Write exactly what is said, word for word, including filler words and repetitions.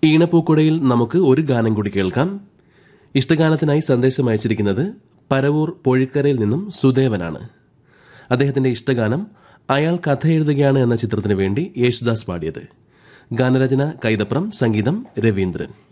ഈണപ്പൂക്കുടയിൽ നമുക്ക് ഒരു ഗാനം കൂടി കേൾക്കാം. ഇഷ്ടഗാനത്തിനായി സന്ദേശം അയച്ചിരിക്കുന്നത് പരവൂർ പൊഴിക്കരയിൽ നിന്നും സുദേവനാണ്. അദ്ദേഹത്തിന്റെ ഇഷ്ടഗാനം അയാൾ കഥ എഴുതുകയാണ് എന്ന ചിത്രത്തിനു വേണ്ടി യേശുദാസ് പാടിയത്. ഗാനരചന കൈതപ്രം, സംഗീതം രവീന്ദ്രൻ.